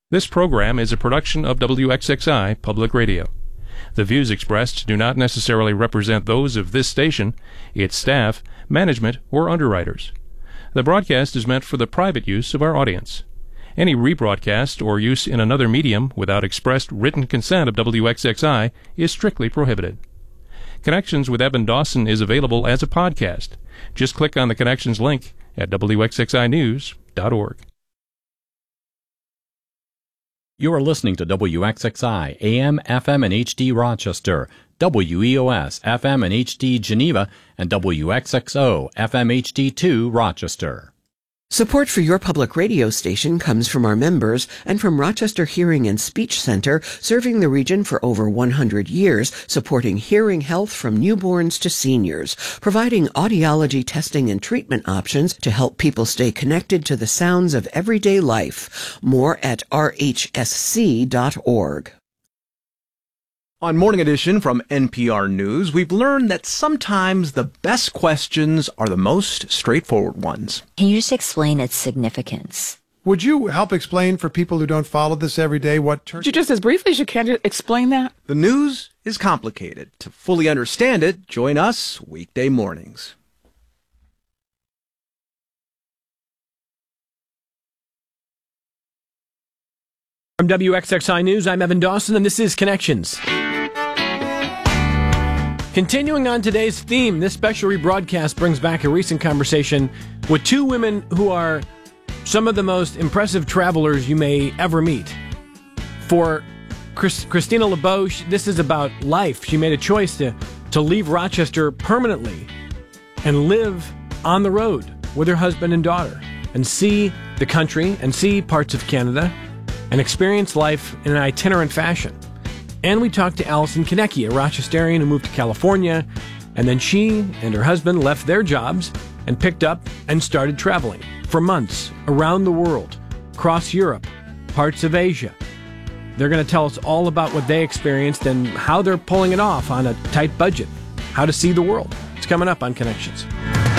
This program is a production of WXXI Public Radio. The views expressed do not necessarily represent those of this station, its staff, management, or underwriters. The broadcast is meant for the private use of our audience. Any rebroadcast or use in another medium without expressed written consent of WXXI is strictly prohibited. Connections with Evan Dawson is available as a podcast. Just click on the Connections link at WXXInews.org. You are listening to WXXI, AM, FM, and HD Rochester, WEOS, FM and HD Geneva, and WXXO, FM HD2 Rochester. Support for your public radio station comes from our members and from Rochester Hearing and Speech Center, serving the region for over 100 years, supporting hearing health from newborns to seniors, providing audiology testing and treatment options to help people stay connected to the sounds of everyday life. More at rhsc.org. On Morning Edition from NPR News, we've learned that sometimes the best questions are the most straightforward ones. Can you just explain its significance? Would you help explain for people who don't follow this every day what Could you just as briefly as you can explain that? The news is complicated. To fully understand it, join us weekday mornings. From WXXI News, I'm Evan Dawson, and this is Connections. Continuing on today's theme, this special rebroadcast brings back a recent conversation with two women who are some of the most impressive travelers you may ever meet. For Christina LeBeau, this is about life. She made a choice to leave Rochester permanently and live on the road with her husband and daughter and see the country and see parts of Canada and experience life in an itinerant fashion. And we talked to Allison Konecki, a Rochesterian who moved to California, and then she and her husband left their jobs and picked up and started traveling for months around the world, across Europe, parts of Asia. They're going to tell us all about what they experienced and how they're pulling it off on a tight budget, how to see the world. It's coming up on Connections.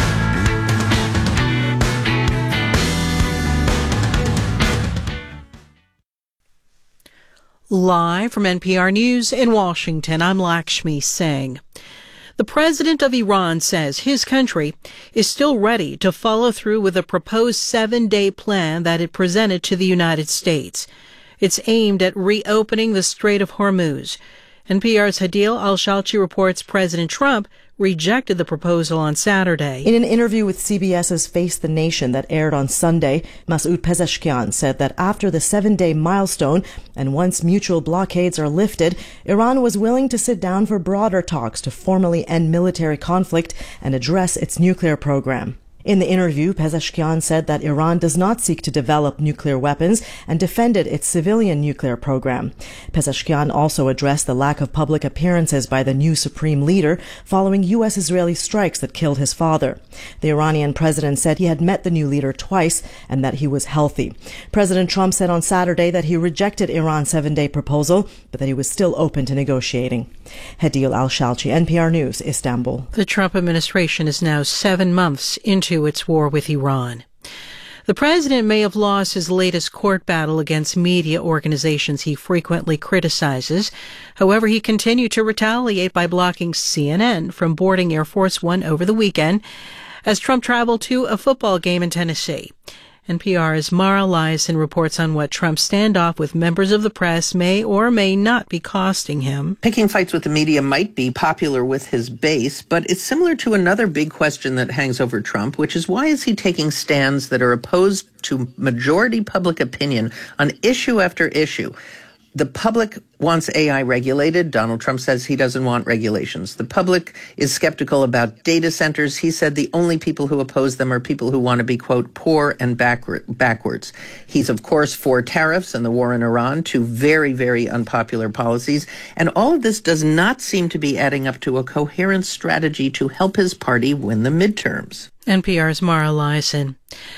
Live from NPR News in Washington, I'm Lakshmi Singh. The president of Iran says his country is still ready to follow through with a proposed 7-day plan that it presented to the United States. It's aimed at reopening the Strait of Hormuz. NPR's Hadil Al-Shalchi reports President Trump rejected the proposal on Saturday. In an interview with CBS's Face the Nation that aired on Sunday, Masoud Pezeshkian said that after the 7-day milestone and once mutual blockades are lifted, Iran was willing to sit down for broader talks to formally end military conflict and address its nuclear program. In the interview, Pezeshkian said that Iran does not seek to develop nuclear weapons and defended its civilian nuclear program. Pezeshkian also addressed the lack of public appearances by the new supreme leader following U.S.-Israeli strikes that killed his father. The Iranian president said he had met the new leader twice and that he was healthy. President Trump said on Saturday that he rejected Iran's 7-day proposal, but that he was still open to negotiating. Hadil Al-Shalchi, NPR News, Istanbul. The Trump administration is now 7 months into its war with Iran. The president may have lost his latest court battle against media organizations he frequently criticizes. However, he continued to retaliate by blocking CNN from boarding Air Force One over the weekend as Trump traveled to a football game in Tennessee. NPR's Mara Liasson reports on what Trump's standoff with members of the press may or may not be costing him. Picking fights with the media might be popular with his base, but it's similar to another big question that hangs over Trump, which is why is he taking stands that are opposed to majority public opinion on issue after issue? The public wants AI regulated. Donald Trump says he doesn't want regulations. The public is skeptical about data centers. He said the only people who oppose them are people who want to be, quote, poor and backwards. He's, of course, for tariffs and the war in Iran, two very, very unpopular policies. And all of this does not seem to be adding up to a coherent strategy to help his party win the midterms. NPR's Mara Liasson.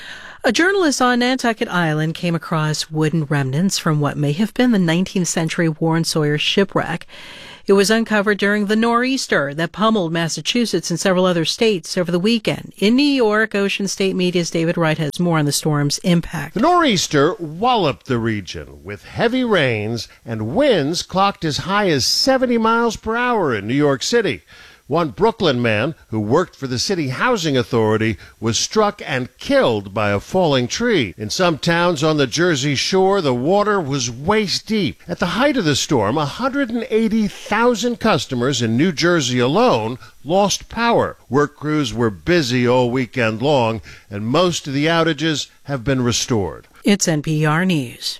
A journalist on Nantucket Island came across wooden remnants from what may have been the 19th century Warren Sawyer shipwreck. It was uncovered during the nor'easter that pummeled Massachusetts and several other states over the weekend. In New York, Ocean State Media's David Wright has more on the storm's impact. The nor'easter walloped the region with heavy rains and winds clocked as high as 70 miles per hour in New York City. One Brooklyn man who worked for the city housing authority was struck and killed by a falling tree. In some towns on the Jersey Shore, the water was waist deep. At the height of the storm, 180,000 customers in New Jersey alone lost power. Work crews were busy all weekend long, and most of the outages have been restored. It's NPR News.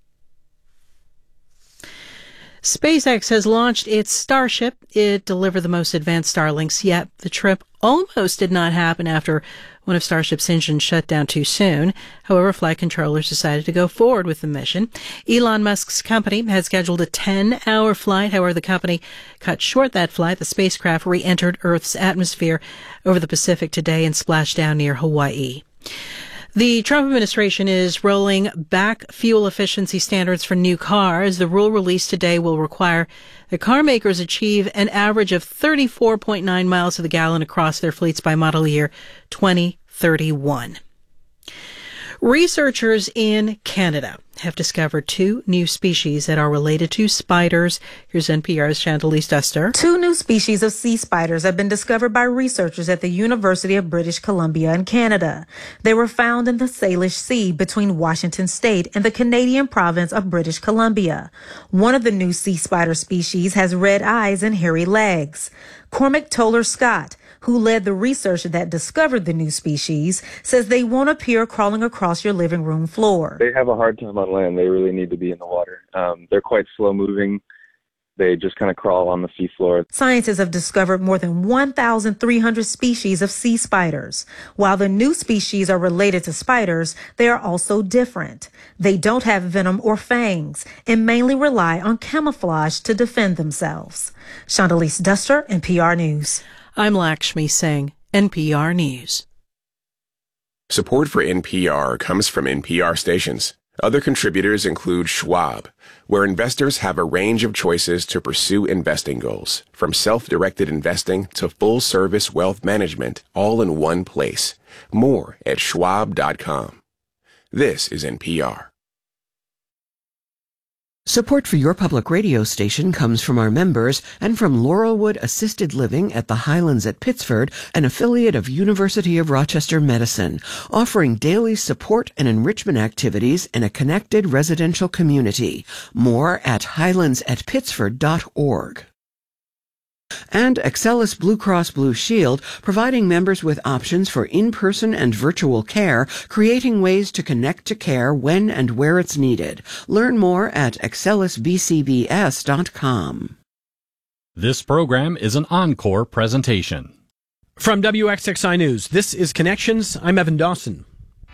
SpaceX has launched its Starship. It delivered the most advanced Starlinks yet. The trip almost did not happen after one of Starship's engines shut down too soon. However, flight controllers decided to go forward with the mission. Elon Musk's company had scheduled a 10-hour flight. However, the company cut short that flight. The spacecraft re-entered Earth's atmosphere over the Pacific today and splashed down near Hawaii. The Trump administration is rolling back fuel efficiency standards for new cars. The rule released today will require the car makers achieve an average of 34.9 miles to the gallon across their fleets by model year 2031. Researchers in Canada have discovered 2 new species that are related to spiders. Here's NPR's Chantalise Duster. 2 new species of sea spiders have been discovered by researchers at the University of British Columbia in Canada. They were found in the Salish Sea between Washington State and the Canadian province of British Columbia. One of the new sea spider species has red eyes and hairy legs. Cormac Toller Scott, who led the research that discovered the new species, says they won't appear crawling across your living room floor. They have a hard time on land. They really need to be in the water. They're quite slow moving. They just kind of crawl on the seafloor. Scientists have discovered more than 1,300 species of sea spiders. While the new species are related to spiders, they are also different. They don't have venom or fangs and mainly rely on camouflage to defend themselves. Chantalise Duster, NPR News. I'm Lakshmi Singh, NPR News. Support for NPR comes from NPR stations. Other contributors include Schwab, where investors have a range of choices to pursue investing goals, from self-directed investing to full-service wealth management, all in one place. More at schwab.com. This is NPR. Support for your public radio station comes from our members and from Laurelwood Assisted Living at the Highlands at Pittsford, an affiliate of University of Rochester Medicine, offering daily support and enrichment activities in a connected residential community. More at highlandsatpittsford.org. And Excellus Blue Cross Blue Shield, providing members with options for in-person and virtual care, creating ways to connect to care when and where it's needed. Learn more at excellusbcbs.com. This program is an encore presentation. From WXXI News, this is Connections. I'm Evan Dawson.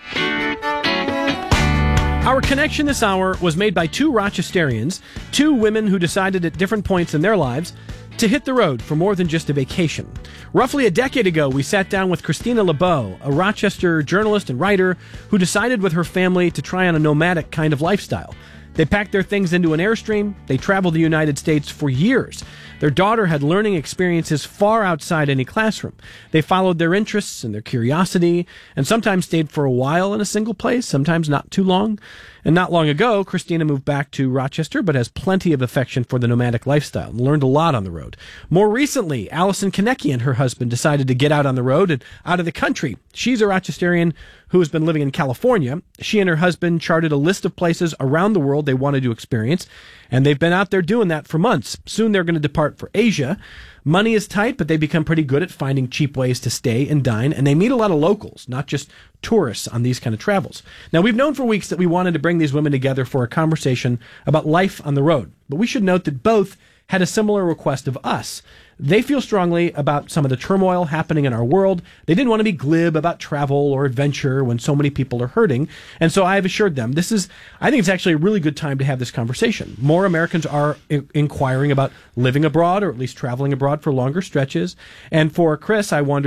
Our connection this hour was made by 2 Rochesterians, 2 women who decided at different points in their lives to hit the road for more than just a vacation. Roughly a decade ago, we sat down with Christina LeBeau, a Rochester journalist and writer who decided with her family to try on a nomadic kind of lifestyle. They packed their things into an Airstream. They traveled the United States for years. Their daughter had learning experiences far outside any classroom. They followed their interests and their curiosity, and sometimes stayed for a while in a single place, sometimes not too long. And not long ago, Christina moved back to Rochester, but has plenty of affection for the nomadic lifestyle and learned a lot on the road. More recently, Allison Konecki and her husband decided to get out on the road and out of the country. She's a Rochesterian who has been living in California. She and her husband charted a list of places around the world they wanted to experience, and they've been out there doing that for months. Soon they're going to depart for Asia. Money is tight, but they become pretty good at finding cheap ways to stay and dine, and they meet a lot of locals, not just tourists on these kind of travels. Now, we've known for weeks that we wanted to bring these women together for a conversation about life on the road, but we should note that both had a similar request of us. They feel strongly about some of the turmoil happening in our world. They didn't want to be glib about travel or adventure when so many people are hurting. And so I have assured them I think it's actually a really good time to have this conversation. More Americans are inquiring about living abroad, or at least traveling abroad for longer stretches. And for Chris, I wondered,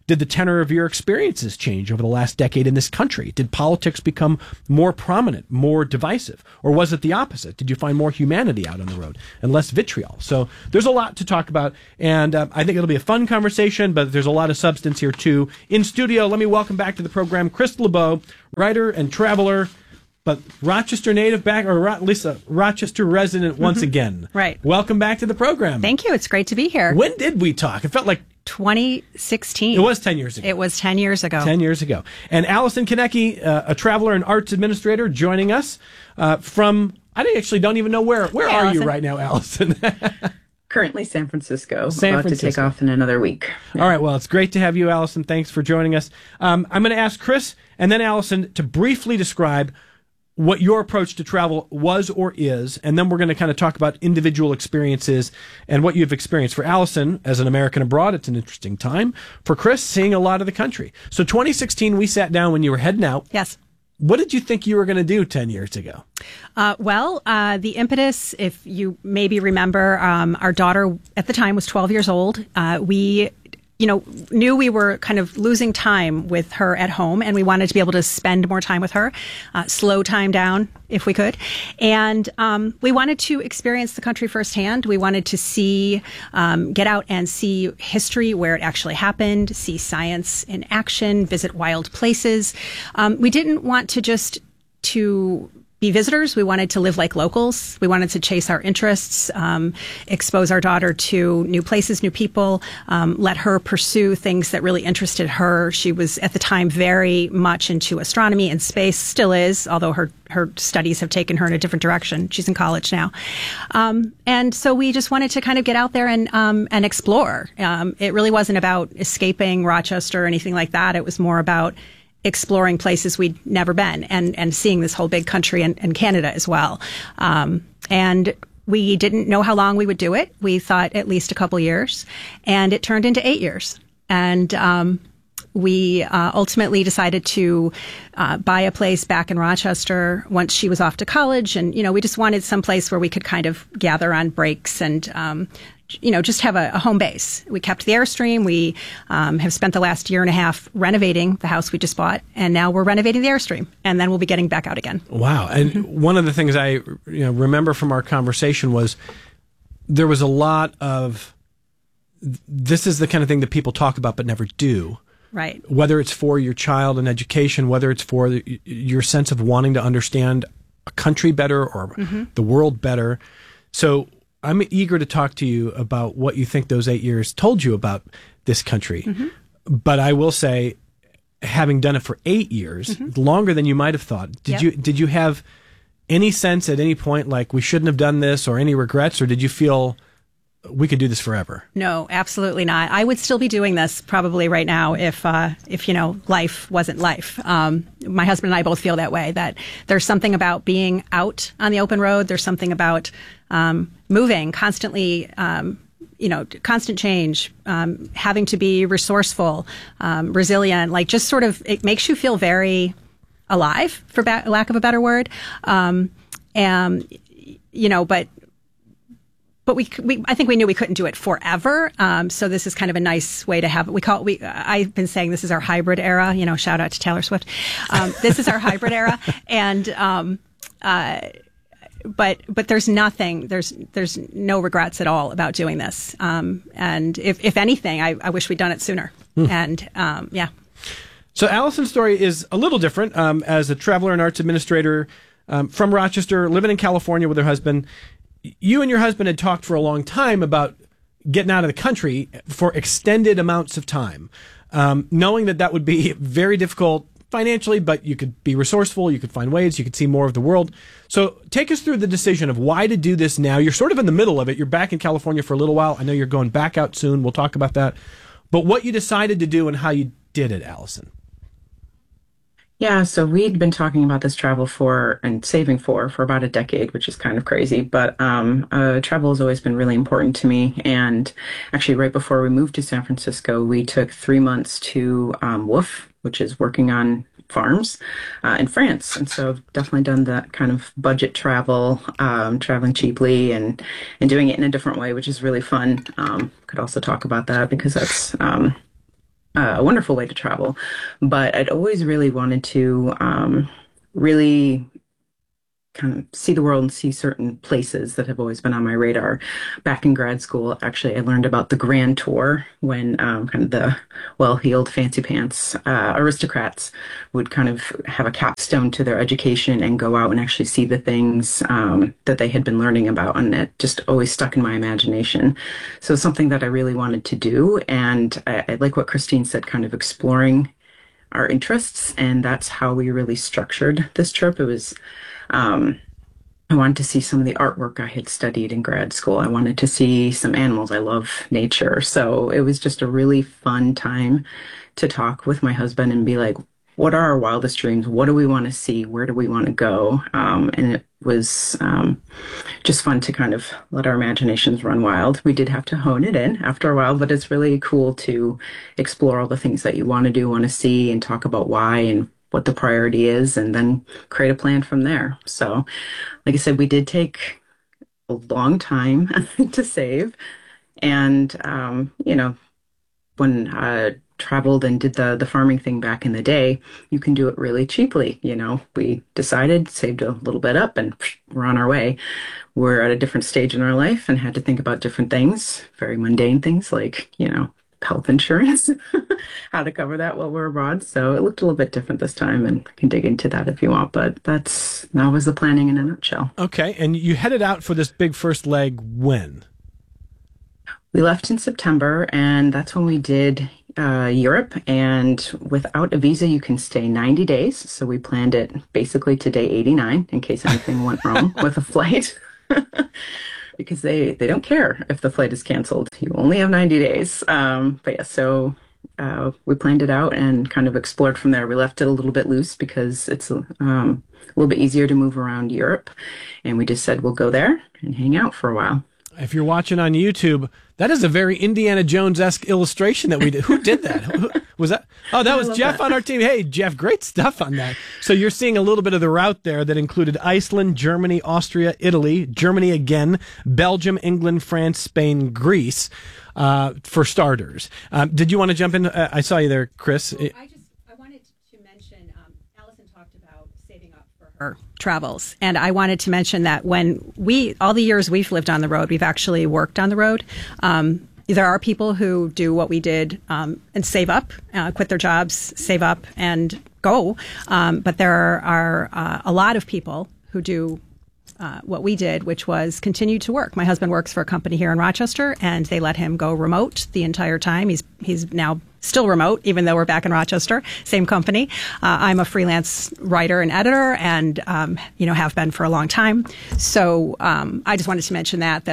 Did the tenor of your experiences change over the last decade in this country? Did politics become more prominent, more divisive? Or was it the opposite? Did you find more humanity out on the road and less vitriol? So there's a lot to talk about, and I think it'll be a fun conversation, but there's a lot of substance here, too. In studio, let me welcome back to the program Chris LeBeau, writer and traveler, but Rochester native back, or at least a Rochester resident once again. Right. Welcome back to the program. Thank you. It's great to be here. When did we talk? It felt like 2016. It was 10 years ago. It was 10 years ago. 10 years ago. And Allison Konecki, a traveler and arts administrator, joining us from, I actually don't even know where. Where are you right now, Allison? Currently San Francisco. San about Francisco. to take off in another week. All right, well, it's great to have you, Allison. Thanks for joining us. I'm going to ask Chris and then Allison to briefly describe what your approach to travel was or is, and then we're going to kind of talk about individual experiences and what you've experienced. For Allison, as an American abroad, it's an interesting time. For Chris, seeing a lot of the country. So 2016, we sat down when you were heading out. Yes. What did you think you were going to do 10 years ago? The impetus, if you maybe remember, our daughter at the time was 12 years old. We knew we were kind of losing time with her at home, and we wanted to be able to spend more time with her, slow time down if we could. And we wanted to experience the country firsthand. We wanted to see, get out and see history where it actually happened, see science in action, visit wild places. We didn't want to just be visitors. We wanted to live like locals. We wanted to chase our interests, expose our daughter to new places, new people, let her pursue things that really interested her. She was at the time very much into astronomy and space, still is, although her studies have taken her in a different direction. She's in college now. And so we just wanted to kind of get out there and explore. It really wasn't about escaping Rochester or anything like that. It was more about exploring places we'd never been and seeing this whole big country and Canada as well. And we didn't know how long we would do it. We thought at least a couple years, and it turned into 8 years. And we ultimately decided to buy a place back in Rochester once she was off to college. And, we just wanted some place where we could kind of gather on breaks and just have a home base. We kept the Airstream. We have spent the last year and a half renovating the house we just bought, and now we're renovating the Airstream, and then we'll be getting back out again. Wow. And one of the things I remember from our conversation was there was a lot of, this is the kind of thing that people talk about but never do. Right. Whether it's for your child and education, whether it's for your sense of wanting to understand a country better or the world better. So I'm eager to talk to you about what you think those 8 years told you about this country. But I will say, having done it for 8 years, longer than you might have thought, did you have any sense at any point like we shouldn't have done this, or any regrets, or did you feel we could do this forever? No, absolutely not. I would still be doing this probably right now if life wasn't life. My husband and I both feel that way, that there's something about being out on the open road. There's something about moving constantly, constant change, having to be resourceful, resilient, like just sort of, it makes you feel very alive, for lack of a better word. But I think we knew we couldn't do it forever. So this is kind of a nice way to have it. I've been saying this is our hybrid era, shout out to Taylor Swift. This is our hybrid era. And, but there's no regrets at all about doing this. And if anything, I wish we'd done it sooner. And, yeah. So Allison's story is a little different. As a traveler and arts administrator, from Rochester, living in California with her husband, you and your husband had talked for a long time about getting out of the country for extended amounts of time, knowing that would be very difficult financially, but you could be resourceful, you could find ways, you could see more of the world. So take us through the decision of why to do this now. You're sort of in the middle of it. You're back in California for a little while. I know you're going back out soon. We'll talk about that. But what you decided to do and how you did it, Allison. Yeah, so we'd been talking about this travel and saving for about a decade, which is kind of crazy. But travel has always been really important to me. And actually, right before we moved to San Francisco, we took 3 months to WOOF, which is working on farms in France. And so I've definitely done that kind of budget travel, traveling cheaply and doing it in a different way, which is really fun. Could also talk about that because that's a wonderful way to travel. But I'd always really wanted to really kind of see the world and see certain places that have always been on my radar. Back in grad school, actually, I learned about the Grand Tour when kind of the well-heeled fancy pants aristocrats would kind of have a capstone to their education and go out and actually see the things that they had been learning about. And it just always stuck in my imagination. So something that I really wanted to do. And I like what Christine said, kind of exploring our interests. And that's how we really structured this trip. It was I wanted to see some of the artwork I had studied in grad school. I wanted to see some animals. I love nature. So it was just a really fun time to talk with my husband and be like, what are our wildest dreams? What do we want to see? Where do we want to go? And it was just fun to kind of let our imaginations run wild. We did have to hone it in after a while, but it's really cool to explore all the things that you want to do, want to see, and talk about why and what the priority is, and then create a plan from there. So, like I said, we did take a long time to save. And, when I traveled and did the farming thing back in the day, you can do it really cheaply. We decided, saved a little bit up, and we're on our way. We're at a different stage in our life and had to think about different things, very mundane things like, health insurance, how to cover that while we're abroad. So it looked a little bit different this time, and I can dig into that if you want, but that was the planning in a nutshell. Okay. And you headed out for this big first leg when? We left in September, and that's when we did Europe. And without a visa, you can stay 90 days. So we planned it basically to day 89 in case anything went wrong with a flight. Because they don't care if the flight is canceled. You only have 90 days. But yeah, so we planned it out and kind of explored from there. We left it a little bit loose because it's a little bit easier to move around Europe. And we just said, we'll go there and hang out for a while. If you're watching on YouTube, that is a very Indiana Jones-esque illustration that we did. Who did that? Who was that? Oh, that was Jeff on our team. Hey, Jeff, great stuff on that. So you're seeing a little bit of the route there that included Iceland, Germany, Austria, Italy, Germany again, Belgium, England, France, Spain, Greece, for starters. Did you want to jump in? I saw you there, Chris. Well, I wanted to mention, Allison talked about saving up for her travels. And I wanted to mention that when all the years we've lived on the road, we've actually worked on the road. There are people who do what we did and save up, quit their jobs, save up, and go. But there are a lot of people who do what we did, which was continue to work. My husband works for a company here in Rochester, and they let him go remote the entire time. He's now still remote, even though we're back in Rochester, same company. I'm a freelance writer and editor, and have been for a long time. So I just wanted to mention that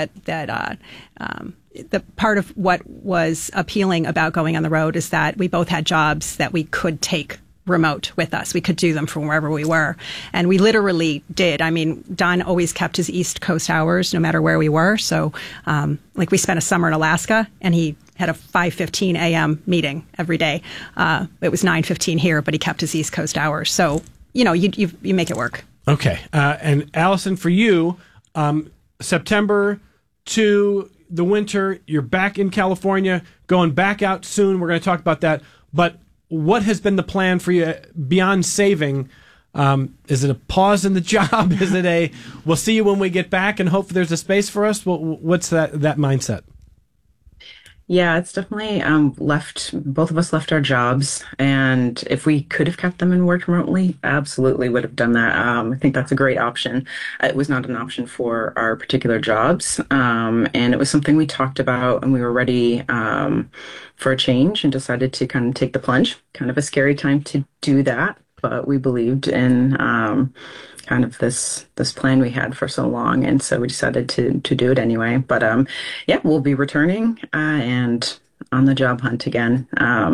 the part of what was appealing about going on the road is that we both had jobs that we could take remote with us. We could do them from wherever we were. And we literally did. I mean, Don always kept his East Coast hours no matter where we were. So we spent a summer in Alaska, and he had a 5:15 a.m. meeting every day. It was 9:15 here, but he kept his East Coast hours. So, you make it work. Okay. And Allison, for you, September to the winter, you're back in California, going back out soon. We're going to talk about that. But what has been the plan for you beyond saving? Is it a pause in the job? Is it we'll see you when we get back and hope there's a space for us? What's that mindset? Yeah, it's definitely both of us left our jobs, and if we could have kept them and worked remotely, absolutely would have done that. I think that's a great option. It was not an option for our particular jobs, and it was something we talked about, and we were ready for a change and decided to kind of take the plunge. Kind of a scary time to do that, but we believed in kind of this plan we had for so long, and so we decided to do it anyway. But we'll be returning and on the job hunt again.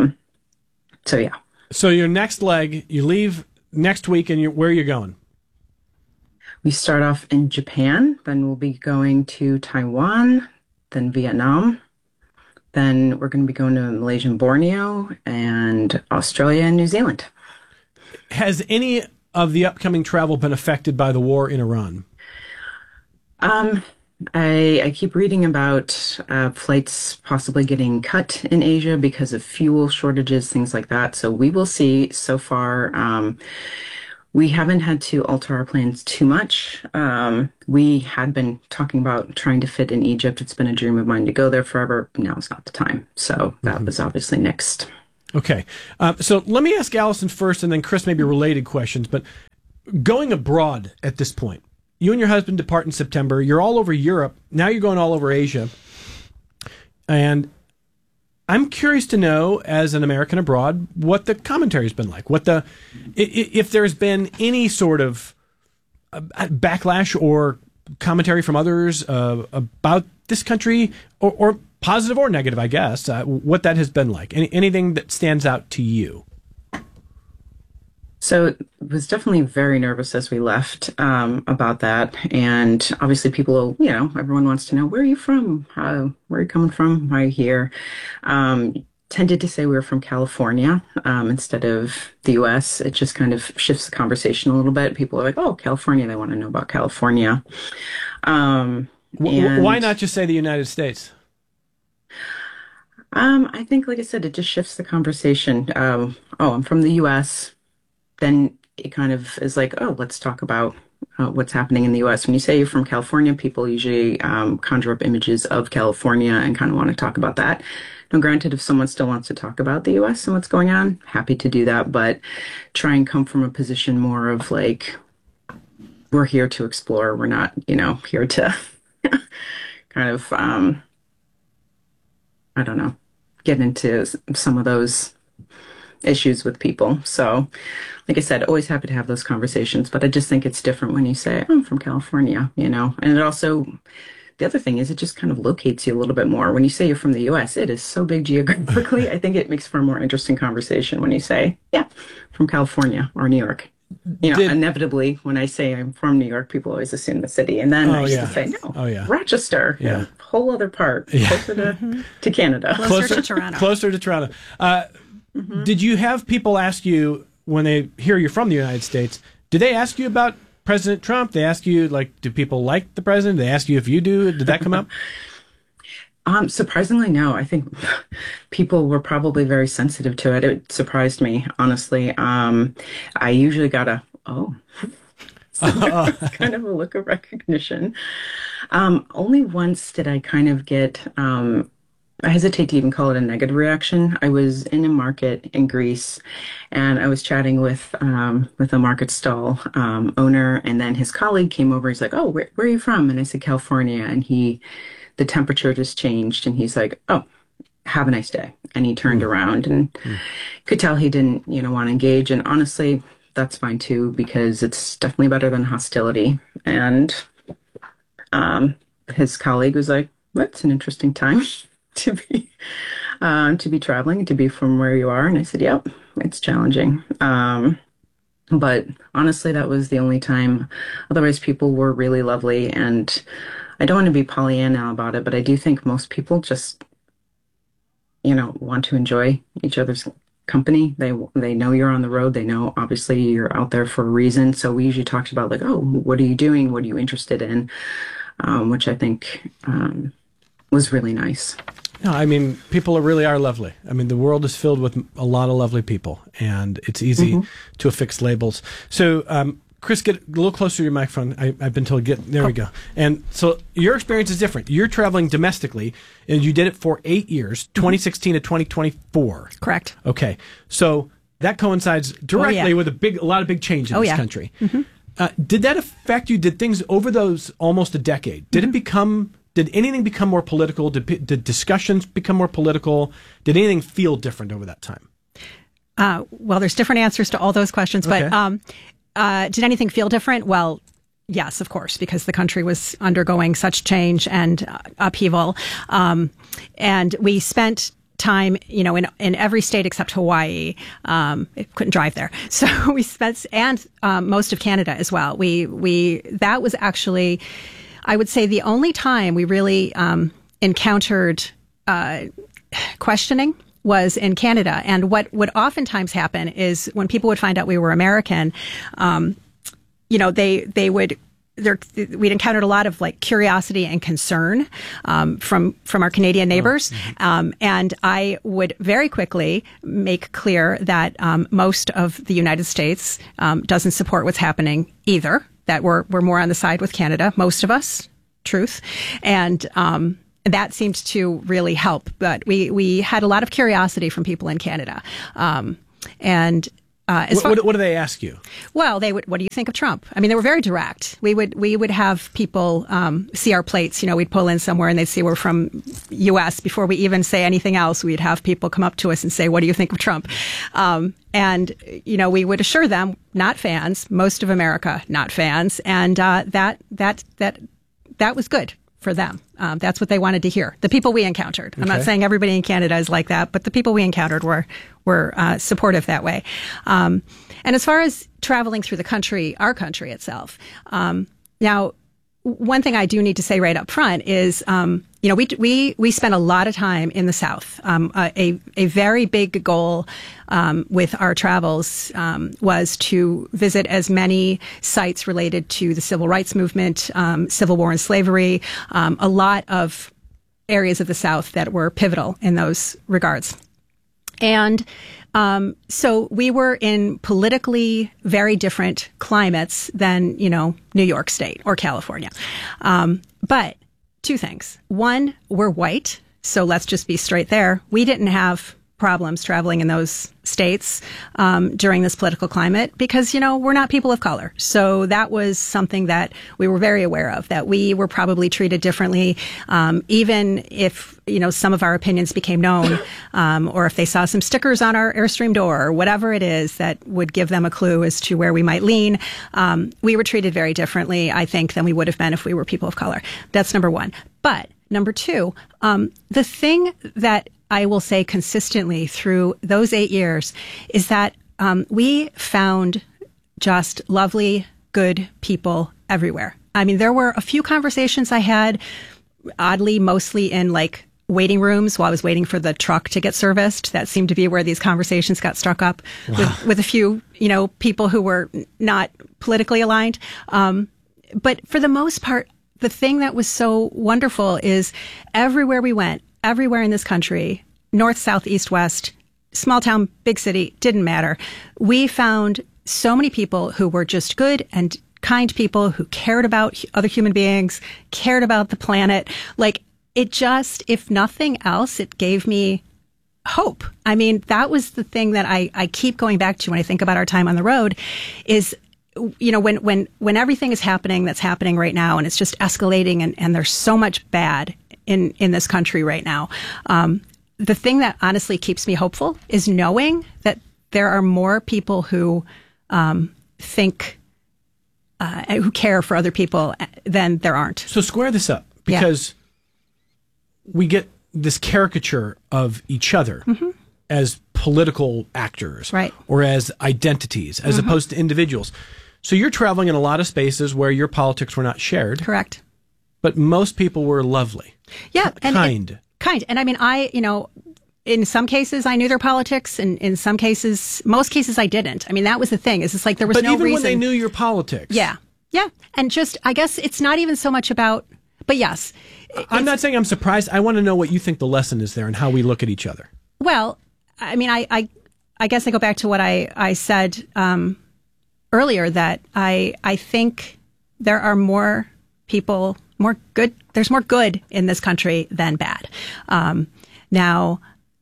So your next leg, you leave next week, and where are you going? We start off in Japan, then we'll be going to Taiwan, then Vietnam. Then we're going to be going to Malaysia and Borneo, and Australia and New Zealand. Has any of the upcoming travel been affected by the war in Iran? I keep reading about flights possibly getting cut in Asia because of fuel shortages, things like that. So we will see. So far, we haven't had to alter our plans too much. We had been talking about trying to fit in Egypt. It's been a dream of mine to go there forever. Now is not the time. So that was obviously next. Okay. So let me ask Allison first, and then Chris, maybe related questions. But going abroad at this point, you and your husband depart in September. You're all over Europe. Now you're going all over Asia. And I'm curious to know, as an American abroad, what the commentary's been like. If there's been any sort of backlash or commentary from others about this country, or positive or negative, I guess, what that has been like. Anything that stands out to you? So I was definitely very nervous as we left about that. And obviously people, everyone wants to know, where are you from? Where are you coming from? Why are you here? Tended to say we were from California instead of the U.S. It just kind of shifts the conversation a little bit. People are like, oh, California. They want to know about California. Why not just say the United States? I think, like I said, it just shifts the conversation. I'm from the U.S., then it kind of is like, oh, let's talk about what's happening in the U.S. When you say you're from California, people usually conjure up images of California and kind of want to talk about that. Now, granted, if someone still wants to talk about the U.S. and what's going on, happy to do that, but try and come from a position more of like, we're here to explore. We're not, here to kind of, I don't know, get into some of those issues with people. So, like I said, always happy to have those conversations, but I just think it's different when you say, I'm from California, and it also, the other thing is it just kind of locates you a little bit more. When you say you're from the U.S., it is so big geographically. I think it makes for a more interesting conversation when you say, from California or New York. Inevitably, when I say I'm from New York, people always assume the city. And then I used to say, no, Rochester, whole other part, closer to Canada. Closer to Toronto. Closer to Toronto. Did you have people ask you, when they hear you're from the United States, do they ask you about President Trump? They ask you, do people like the president? They ask you if you do. Did that come up? Surprisingly, no. I think people were probably very sensitive to it. It surprised me, honestly. I usually got it's kind of a look of recognition. Only once did I kind of get, I hesitate to even call it a negative reaction. I was in a market in Greece, and I was chatting with a market stall owner, and then his colleague came over. He's like, "Oh, where are you from?" And I said, "California." And the temperature just changed, and he's like, "Oh, have a nice day." And he turned around, and could tell he didn't, want to engage. And honestly, that's fine too, because it's definitely better than hostility. And his colleague was like, "That's an interesting time to be traveling, to be from where you are." And I said, "Yep, it's challenging." But honestly, that was the only time. Otherwise, people were really lovely, and I don't want to be Pollyanna about it, but I do think most people just, want to enjoy each other's company. They know you're on the road. They know, obviously, you're out there for a reason. So we usually talked about oh, what are you doing? What are you interested in? Which I think was really nice. No, I mean, people really are lovely. I mean, the world is filled with a lot of lovely people, and it's easy to affix labels. So, Chris, get a little closer to your microphone. I've been told there we go. And so your experience is different. You're traveling domestically, and you did it for 8 years, 2016 to 2024. Correct. Okay. So that coincides directly with a lot of big change in this country. Did that affect you? Did things over those almost a decade, did anything become more political? Did discussions become more political? Did anything feel different over that time? Well, there's different answers to all those questions, but did anything feel different? Well, yes, of course, because the country was undergoing such change and upheaval. And we spent time, in every state except Hawaii. Couldn't drive there. So we spent, and most of Canada as well. That was actually, I would say, the only time we really encountered questioning was in Canada. And what would oftentimes happen is when people would find out we were American, they would we'd encountered a lot of like curiosity and concern from our Canadian neighbors, and I would very quickly make clear that most of the United States doesn't support what's happening either. That we're more on the side with Canada, most of us, truth, and that seemed to really help. But we had a lot of curiosity from people in Canada, and. What do they ask you? Well, they would. What do you think of Trump? I mean, they were very direct. We would have people see our plates. You know, we'd pull in somewhere and they'd see we're from U.S. Before we even say anything else, we'd have people come up to us and say, "What do you think of Trump?" And you know, we would assure them, not fans. Most of America, not fans, and that was good for them. That's what they wanted to hear. The people we encountered. I'm not saying everybody in Canada is like that, but the people we encountered were supportive that way. And as far as traveling through the country, our country itself, now, one thing I do need to say right up front is, you know, we spent a lot of time in the South. A very big goal with our travels was to visit as many sites related to the civil rights movement, Civil War and slavery, a lot of areas of the South that were pivotal in those regards. And so we were in politically very different climates than, you know, New York State or California. But two things. One, we're white. So let's just be straight there. We didn't have problems traveling in those states during this political climate because, you know, we're not people of color. So that was something that we were very aware of, that we were probably treated differently, even if, you know, some of our opinions became known, or if they saw some stickers on our Airstream door or whatever it is that would give them a clue as to where we might lean. We were treated very differently, I think, than we would have been if we were people of color. That's number one. But number two, the thing that I will say consistently through those 8 years is that we found just lovely, good people everywhere. I mean, there were a few conversations I had, oddly, mostly in like waiting rooms while I was waiting for the truck to get serviced. That seemed to be where these conversations got struck up with a few, you know, people who were not politically aligned. But for the most part, the thing that was so wonderful is everywhere we went, everywhere in this country, north, south, east, west, small town, big city, didn't matter. We found so many people who were just good and kind people who cared about other human beings, cared about the planet. Like, it just, if nothing else, it gave me hope. I mean, that was the thing that I keep going back to when I think about our time on the road is, you know, when everything is happening that's happening right now and it's just escalating and there's so much bad in this country right now. The thing that honestly keeps me hopeful is knowing that there are more people who think, who care for other people than there aren't. So square this up, because we get this caricature of each other as political actors, right, or as identities, as opposed to individuals. So you're traveling in a lot of spaces where your politics were not shared. Correct. But most people were lovely. Yeah. Kind. Kind. And I mean, you know, in some cases I knew their politics, and in some cases, most cases I didn't. I mean, that was the thing. Is it's like there was no reason. But even when they knew your politics. Yeah. Yeah. And just, I guess it's not even so much about, but yes. I'm not saying I'm surprised. I want to know what you think the lesson is there and how we look at each other. Well, I mean, I guess I go back to what I said earlier, that I think there are more people, there's more good in this country than bad. Now,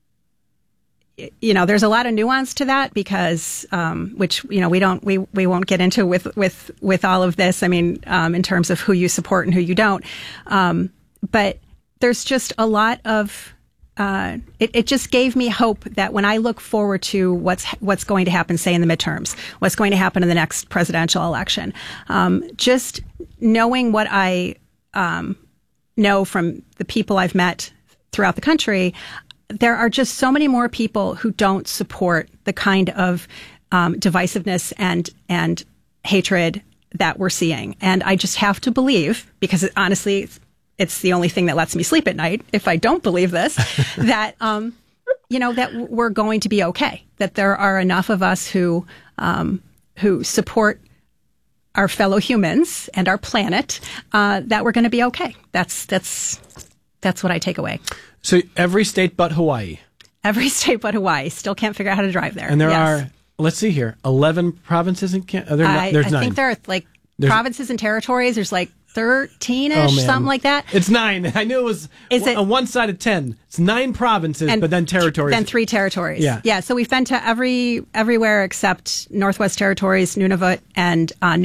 you know, there's a lot of nuance to that because, which, you know, we won't get into with all of this. I mean, in terms of who you support and who you don't. But there's just a lot of, it just gave me hope that when I look forward to what's going to happen, say in the midterms, what's going to happen in the next presidential election, just knowing what I know from the people I've met throughout the country, there are just so many more people who don't support the kind of divisiveness and hatred that we're seeing. And I just have to believe, because honestly, it's the only thing that lets me sleep at night, if I don't believe this, that, you know, that we're going to be okay. That there are enough of us who support our fellow humans and our planet, that we're going to be okay. That's what I take away. So every state but Hawaii. Every state but Hawaii. Still can't figure out how to drive there. And there are, let's see here, 11 provinces in Canada. There's 9. I think there are provinces and territories. There's 13-ish, something like that. It's 9. I knew it was on one side of 10. It's 9 provinces, but then territories. Then 3 territories. Yeah. So we've been to everywhere except Northwest Territories, Nunavut, and